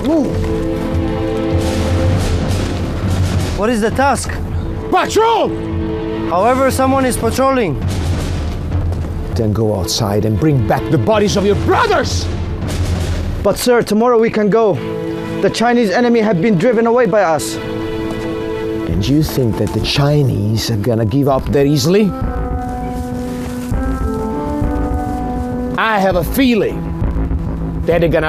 Move! What is the task? Patrol! However, someone is patrolling. Then go outside and bring back the bodies of your brothers! But sir, tomorrow we can go. The Chinese enemy have been driven away by us. And you think that the Chinese are gonna give up that easily? I have a feeling that they're gonna